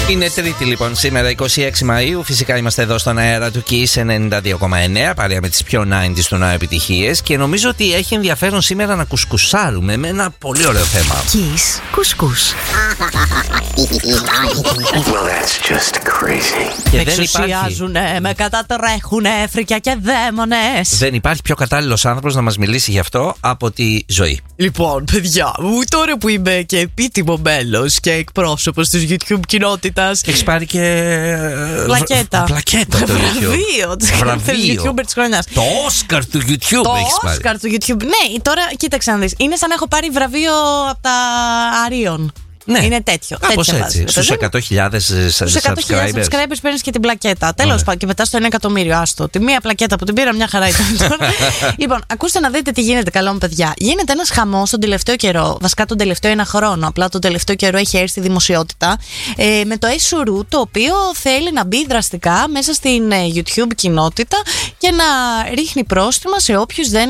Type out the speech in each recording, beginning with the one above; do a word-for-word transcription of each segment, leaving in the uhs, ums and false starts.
Είναι Τρίτη λοιπόν σήμερα, είκοσι έξι Μαΐου. Φυσικά είμαστε εδώ στον αέρα του Kiss ενενήντα δύο κόμμα εννέα, παρέα με τις πιο ενενήντα του νέου επιτυχίες. Και νομίζω ότι έχει ενδιαφέρον σήμερα να κουσκουσάρουμε με ένα πολύ ωραίο θέμα. Kiss κουσκούς. Well, that's just crazy. Και Με δεν υπάρχει, εξουσιάζουνε, με κατατρέχουνε φρικιά και δαίμονες. δεν υπάρχει πιο κατάλληλος άνθρωπος να μας μιλήσει γι' αυτό από τη Ζωή. Λοιπόν, παιδιά μου, τώρα που είμαι και επίτιμο μέλος και εκπρόσωπος της YouTube κοινότητας. Και έχεις πάρει και. Πλακέτα. Πλακέτα το YouTube. Βραβείο της YouTuber της χρονιάς. Το Όσκαρ του YouTube Το έχεις πάρει. Όσκαρ του YouTube. Ναι, τώρα κοίταξε να δεις. Είναι σαν να έχω πάρει βραβείο από τα Αρίων. Ναι. Είναι τέτοιο. Κάπως τέτοια έτσι. βάση. Στους Δεν- εκατό χιλιάδες Στους εκατό χιλιάδες subscribers. subscribers παίρνεις και την πλακέτα. Τέλος πάντων, και μετά στο ένα εκατομμύριο. Άστο. Τη μία πλακέτα που την πήρα, μια χαρά ήταν τώρα. Λοιπόν, ακούστε να δείτε τι γίνεται, καλό μου παιδιά. Γίνεται ένας χαμός τον τελευταίο καιρό. Βασικά τον τελευταίο ένα χρόνο. Απλά τον τελευταίο καιρό έχει έρθει στη δημοσιότητα. Ε, με το Esuru, το οποίο θέλει να μπει δραστικά μέσα στην ε, YouTube κοινότητα και να ρίχνει πρόστιμα σε όποιους δεν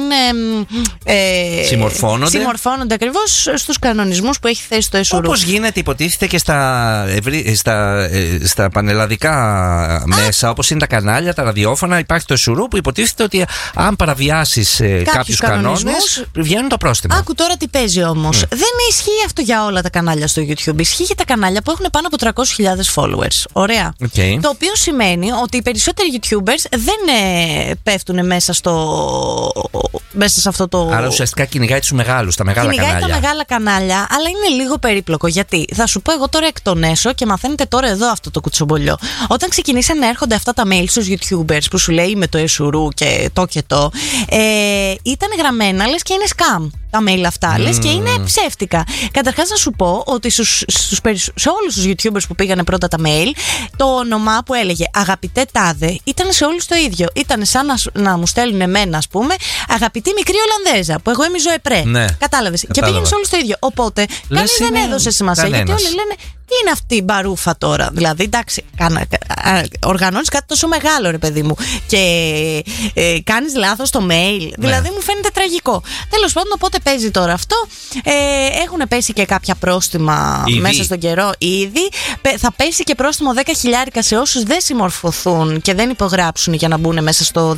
ε, ε, Συμμορφώνονται. συμμορφώνονται ακριβώς στους κανονισμούς που έχει θέσει το Esuru. Όπως γίνεται υποτίθεται και στα, ευρύ, στα, ε, στα πανελλαδικά μέσα, όπως είναι τα κανάλια, τα ραδιόφωνα, υπάρχει το Esuru που υποτίθεται ότι αν παραβιάσεις ε, κάποιους κανόνες, κανονισμούς, βγαίνουν το πρόστιμο. Άκου τώρα τι παίζει όμως. Mm. Δεν ισχύει αυτό για όλα τα κανάλια στο YouTube. Ισχύει για τα κανάλια που έχουν πάνω από τριακόσιες χιλιάδες followers. Ωραία. Okay. Το οποίο σημαίνει ότι οι περισσότεροι YouTubers δεν ε, πέφτουν μέσα στο. Μέσα σε αυτό το. Άρα ουσιαστικά κυνηγάει τους μεγάλους, τα μεγάλα Κυνηγάει κανάλια. τα μεγάλα κανάλια, αλλά είναι λίγο περίπλοκο. Γιατί θα σου πω εγώ τώρα εκ των έσω και μαθαίνετε τώρα εδώ αυτό το κουτσομπολιό. Όταν ξεκινήσαν να έρχονται αυτά τα mail στους YouTubers που σου λέει με το Esuru και το και το, ε, ήταν γραμμένα λες και είναι scam τα mail αυτά, mm. λες και είναι ψεύτικα. Καταρχάς να σου πω ότι στους, στους, σε όλους τους YouTubers που πήγανε πρώτα τα mail, το όνομα που έλεγε αγαπητέ τάδε ήταν σε όλους το ίδιο. Ήταν σαν να, να μου στέλνουν εμένα, ας πούμε, αγαπητή μικρή Ολλανδέζα, που εγώ είμαι η Ζωεπρέ. Ναι. Κατάλαβες. Και Κατάλαβα. πήγαινε σε όλους το ίδιο. Οπότε κανείς δεν είναι έδωσε σημασία. κανένας. Γιατί όλοι λένε τι είναι αυτή η μπαρούφα τώρα. Δηλαδή, εντάξει, οργανώνεις κάτι τόσο μεγάλο, ρε παιδί μου, και ε, κάνεις λάθος το mail. Ναι. Δηλαδή, μου φαίνεται τραγικό. Τέλος πάντων, οπότε παίζει τώρα αυτό. Ε, έχουν πέσει και κάποια πρόστιμα Ήδη. μέσα στον καιρό ήδη. Θα πέσει και πρόστιμο δέκα χιλιάρικα σε όσους δεν συμμορφωθούν και δεν υπογράψουν για να μπουν μέσα στο